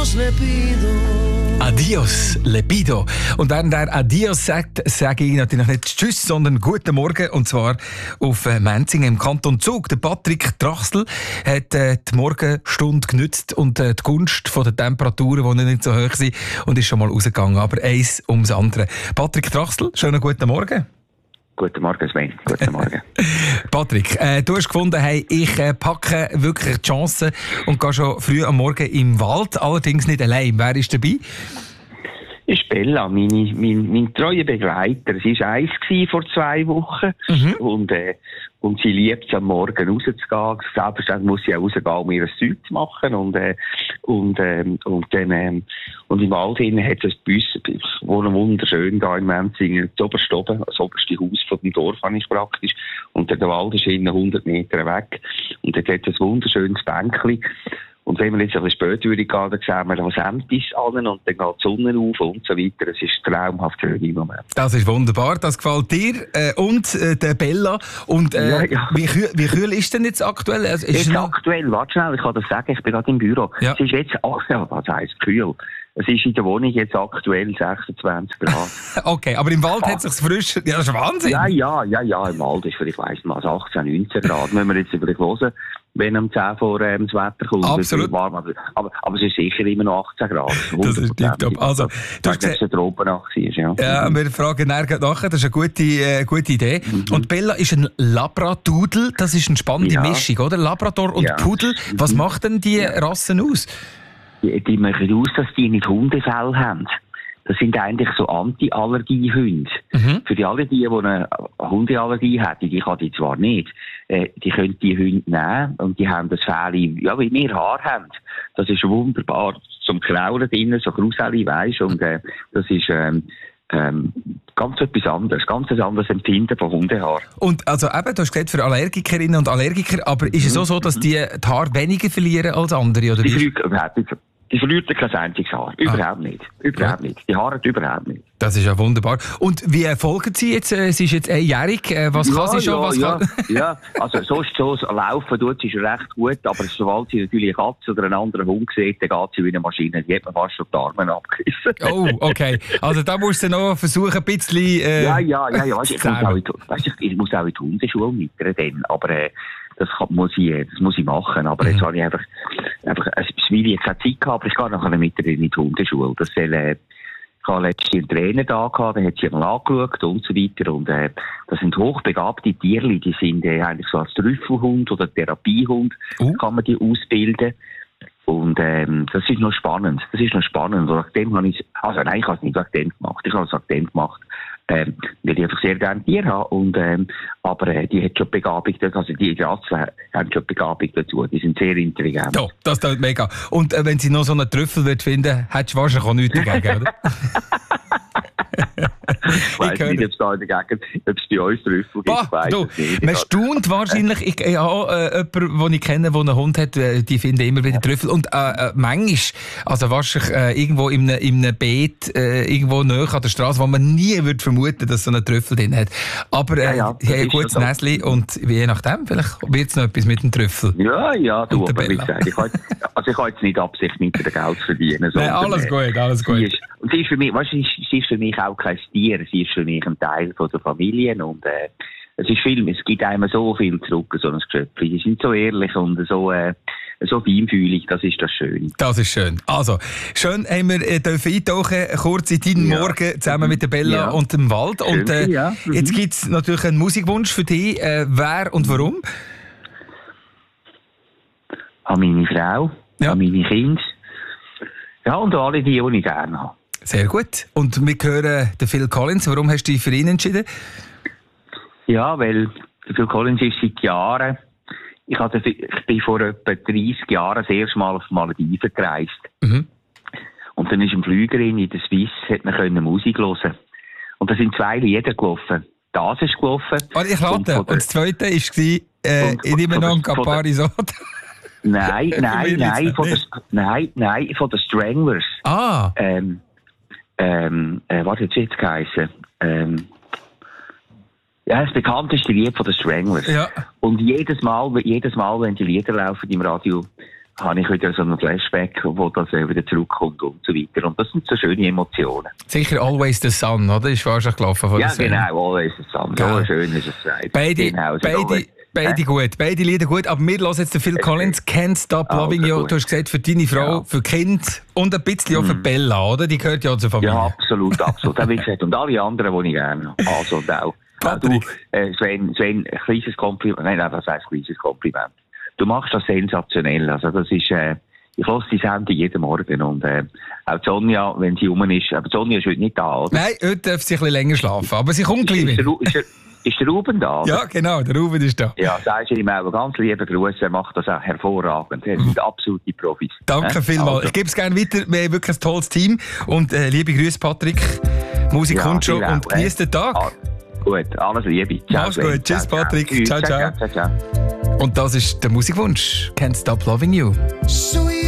adiós le pido. Adios, Lepido. Und während er Adios sagt, sage ich natürlich nicht Tschüss, sondern Guten Morgen. Und zwar auf Menzingen im Kanton Zug. Der Patrick Trachsel hat die Morgenstunde genützt und die Gunst von den Temperaturen, die nicht so hoch sind, und ist schon mal rausgegangen. Aber eins ums andere. Patrick Trachsel, schönen guten Morgen. Guten Morgen, Sven. Guten Morgen. Patrick, du hast gefunden, hey, ich packe wirklich die Chance und gehe schon früh am Morgen im Wald, allerdings nicht allein. Wer ist dabei? Ist Bella, mein treuer Begleiter. Sie war 1 vor 2 Wochen. Und sie liebt es, am Morgen rauszugehen. Selbstverständlich muss sie auch rausgehen, um ihr Zeug zu machen. Und im Wald hinein hat es bei uns, wohnen wunderschön da in Menzingen, das oberste oben, das oberste Haus von dem Dorf habe ich praktisch. Und der Wald ist hinten 100 Meter weg. Und dort hat es ein wunderschönes Bänkchen. Und wenn wir jetzt ein bisschen später gehen, dann sehen wir was Ämtis an und dann geht die Sonne auf und so weiter. Es ist traumhaft schön im Moment. Das ist wunderbar, das gefällt dir und der Bella. Und ja. Wie kühl ist denn jetzt aktuell? Also, ist aktuell, warte schnell, ich kann das sagen, ich bin gerade im Büro. Ja. Es ist jetzt, was heisst kühl? Es ist in der Wohnung jetzt aktuell 26 Grad. Okay, aber im Wald hat es sich frisch... Ja, das ist Wahnsinn. Ja, im Wald ist vielleicht, weiss man, 18, 19 Grad. Müssen wir jetzt vielleicht hören, wenn am 10 vor das Wetter kommt. Absolut. Warm, aber es ist sicher immer noch 18 Grad. Das ist tiptop. Also, du hast gesagt, Tropennacht war, ja, wir fragen nachher, das ist eine gute Idee. Und Bella ist ein Labradoodle, das ist eine spannende Mischung, oder? Labrador und Pudel. Was macht denn die Rassen aus? Die machen aus, dass die nicht Hundefell haben. Das sind eigentlich so Anti-Allergie-Hunde. Für die alle, die eine Hundeallergie haben, die kann die zwar nicht, die können die Hunde nehmen und die haben das Fell, wie wir Haar haben. Das ist wunderbar. Zum Kraulen drinnen, so Kruseli, weisst, und das ist ganz etwas anderes, ganz ein anderes Empfinden von Hundehaar. Und also eben, du hast gesagt, für Allergikerinnen und Allergiker, aber ist es auch so, dass die Haare weniger verlieren als andere? Oder die verliert kein einziges Haar. Überhaupt nicht. Überhaupt nicht. Die Haare überhaupt nicht. Das ist ja wunderbar. Und wie folgen Sie jetzt? Sie ist jetzt einjährig. Was kann sie schon? Also so laufen tut sie schon recht gut, aber sobald sie natürlich eine Katze oder einen anderen Hund sieht, dann geht sie wie eine Maschine. Die hat man fast schon die Arme abgerissen. Oh, okay. Also da musst du noch versuchen, ein bisschen... Ich muss auch in die Hundeschule mitnehmen, aber... Das muss ich machen. Aber jetzt habe ich einfach, weil ich jetzt keine Zeit gehabt, aber ich gehe nachher mit in die Hundeschule. Ich habe letztens einen Trainer da gehabt, der hat sich mal angeschaut und so weiter. Und, das sind hochbegabte Tierli, die sind eigentlich so als Trüffelhund oder Therapiehund, kann man die ausbilden. Und, das ist noch spannend. Und nachdem habe ich es nicht wegen dem gemacht. Ich habe es wegen dem gemacht. Weil ich einfach sehr gerne Tiere habe. Und, aber die hat schon Begabung, also die Rassen haben schon Begabung dazu. Die sind sehr intelligent. Ja, das tut mega. Und wenn sie noch so einen Trüffel finden, hättest du wahrscheinlich auch nichts dagegen, oder? Ich weiss nicht, ob es da in der Gegend, ob es bei uns Trüffel gibt. Man staunt wahrscheinlich. Ich habe jemanden, den ich kenne, der einen Hund hat, die finden immer wieder Trüffel. Und manchmal, also wahrscheinlich irgendwo in einem Beet, irgendwo nahe an der Straße, wo man nie würde vermuten, dass so einen Trüffel drin hat. Aber sie haben ein gutes Näschen und je nachdem, vielleicht wird es noch etwas mit dem Trüffel. Ja, du, aber wie gesagt, ich habe jetzt nicht Absicht, mit dem Geld zu verdienen. Nein, alles gut. Und sie ist für mich, sie ist für mich auch kein Tier, sie ist für mich ein Teil von der Familie und es gibt einem so viel zurück, so ein Geschöpf. Die sind so ehrlich und so feinfühlig, das ist das Schöne. Das ist schön. Also, schön haben wir dürfen eintauchen, kurz in deinen Morgen zusammen mit der Bella und dem Wald. Schön, und jetzt gibt es natürlich einen Musikwunsch für dich. Wer und warum? An meine Frau, an meine Kinder. Ja, und alle die ich gerne habe. Sehr gut. Und wir hören den Phil Collins. Warum hast du dich für ihn entschieden? Ja, weil der Phil Collins ist seit Jahren... Ich bin vor etwa 30 Jahren das erste Mal auf Malediven gereist. Und dann ist ein Flügerin in der Swiss, hat man Musik hören. Und da sind 2 Lieder gelaufen. Das ist gelaufen. Ich rate. Und das zweite war «Ich nehme noch ein Campari Soda». Nein, von den Stranglers. Was hat es jetzt geheißen? Das bekannteste Lied von den Stranglers. Ja. Und jedes Mal, wenn die Lieder laufen im Radio, habe ich wieder so einen Flashback, wo das wieder zurückkommt und so weiter. Und das sind so schöne Emotionen. Sicher Always the Sun, oder? Ist wahrscheinlich gelaufen von Ja, genau, Always the Sun. So schön ist es gesagt. Beide gut, beide Lieder gut. Aber wir hören jetzt den Phil Collins, Can't Stop Loving You. Du hast gesagt, für deine Frau, für Kind und ein bisschen auch für Bella, oder? Die gehört ja zur Familie. Ja, absolut, absolut. Wie gesagt, und alle anderen, die ich gerne habe. Also, und auch. Du, Sven, ein kleines Kompliment. Nein, das heißt kleines Kompliment. Du machst das sensationell. Also, das ist, ich höre die Sendung jeden Morgen. Und, auch Sonja, wenn sie rum ist, aber Sonja ist heute nicht da, oder? Nein, heute darf sie ein bisschen länger schlafen. Aber sie kommt gleich wieder. Ist der Ruben da? Oder? Ja, genau, der Ruben ist da. Ja, sagst du ihm auch ganz liebe Grüße, er macht das auch hervorragend. Er sind absolute Profis. Danke vielmals. Also. Ich gebe es gerne weiter, wir haben wirklich ein tolles Team. Und liebe Grüße, Patrick. Musik kommt schon und genießt den Tag. Gut, alles Liebe. Ciao. Mach's gut. Tschüss, Patrick. Ciao, ciao. Und das ist der Musikwunsch. Can't Stop Loving You.